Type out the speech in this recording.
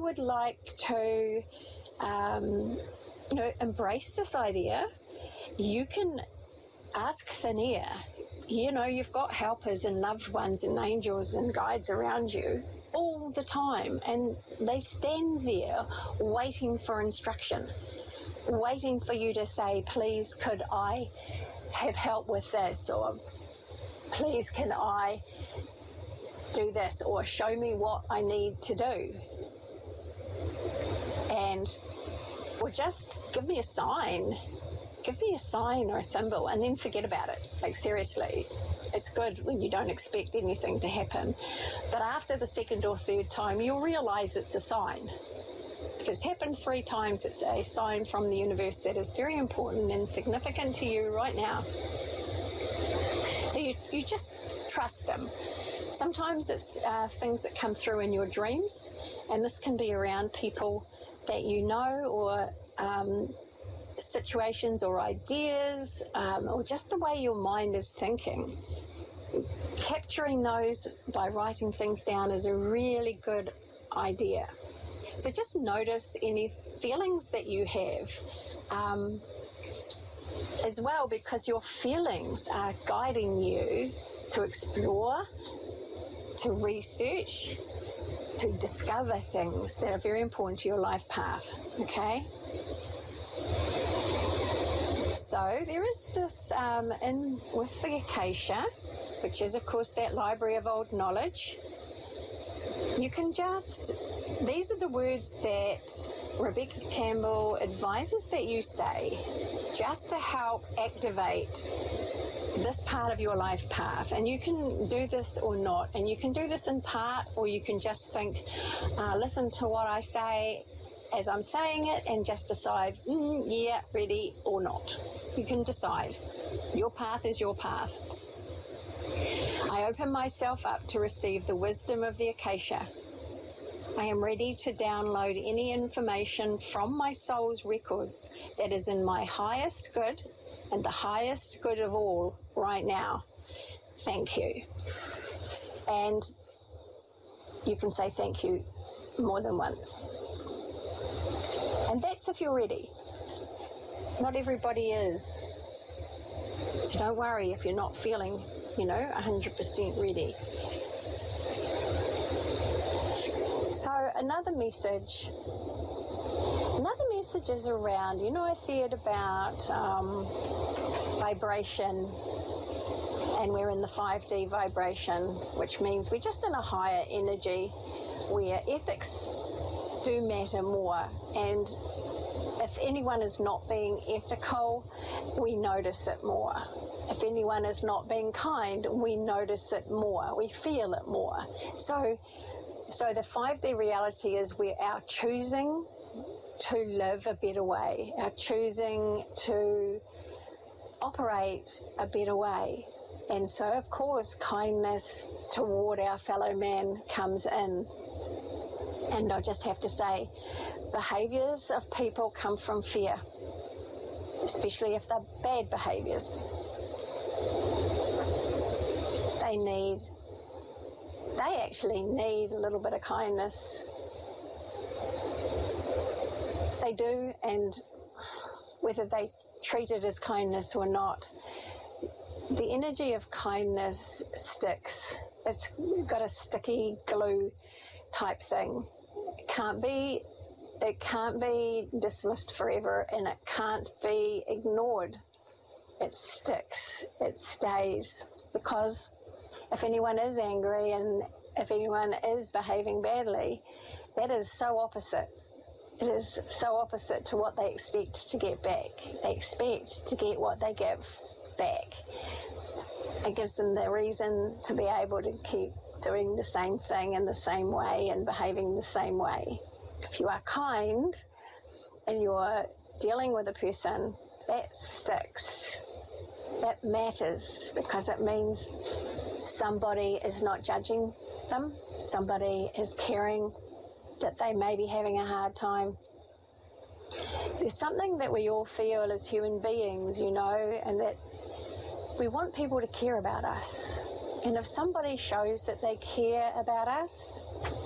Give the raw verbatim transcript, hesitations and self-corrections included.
would like to, um, you know, embrace this idea, you can ask thin air. You know, you've got helpers and loved ones and angels and guides around you all the time, and they stand there waiting for instruction, waiting for you to say, please, could I have help with this, or please, can I do this, or show me what I need to do. And, or just give me a sign. Give me a sign or a symbol, and then forget about it. Like, seriously, it's good when you don't expect anything to happen. But after the second or third time, you'll realise it's a sign. If it's happened three times, it's a sign from the universe that is very important and significant to you right now. So you, you just trust them. Sometimes it's uh, things that come through in your dreams, and this can be around people that you know, or um, situations or ideas, um, or just the way your mind is thinking. Capturing those by writing things down is a really good idea. So just notice any feelings that you have um, as well, because your feelings are guiding you to explore, to research, to discover things that are very important to your life path, okay? So there is this, um, in with the Akasha, which is of course that library of old knowledge, you can just, these are the words that Rebecca Campbell advises that you say just to help activate this part of your life path. And you can do this or not, and you can do this in part, or you can just think, uh, listen to what I say as I'm saying it, and just decide, mm, yeah, ready or not. You can decide. Your path is your path. I open myself up to receive the wisdom of the Akasha. I am ready to download any information from my soul's records that is in my highest good and the highest good of all right now. Thank you. And you can say thank you more than once. And that's if you're ready. Not everybody is. So don't worry if you're not feeling, you know, one hundred percent ready. So another message, another message is around, you know, I see it about um, vibration, and we're in the five D vibration, which means we're just in a higher energy where ethics do matter more, and if anyone is not being ethical, we notice it more. If anyone is not being kind, we notice it more, we feel it more. So so the five D reality is we're our choosing to live a better way, our choosing to operate a better way. And so of course kindness toward our fellow man comes in. And I just have to say, behaviours of people come from fear, especially if they're bad behaviours. They need, they actually need a little bit of kindness. They do, and whether they treat it as kindness or not, the energy of kindness sticks. It's got a sticky glue type thing. It can't be, it can't be dismissed forever, and it can't be ignored. It sticks, it stays, because if anyone is angry and if anyone is behaving badly, that is so opposite. It is so opposite to what they expect to get back. They expect to get what they give back. It gives them the reason to be able to keep doing the same thing in the same way and behaving the same way. If you are kind and you're dealing with a person, that sticks. That matters, because it means somebody is not judging them, somebody is caring that they may be having a hard time. There's something that we all feel as human beings, you know, and that we want people to care about us. And if somebody shows that they care about us,